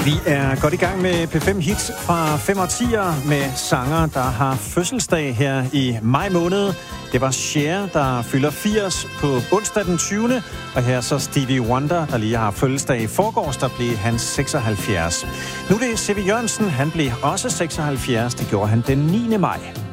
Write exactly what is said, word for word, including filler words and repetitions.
Vi er godt i gang med P fem Hits fra fem årtier med sanger, der har fødselsdag her i maj måned. Det var Cher, der fylder firs på onsdag den tyvende Og her så Stevie Wonder, der lige har fødselsdag i forgårs, der blev han seksoghalvfjerds. Nu er det C V Jørgensen, han blev også seksoghalvfjerds. Det gjorde han den niende maj.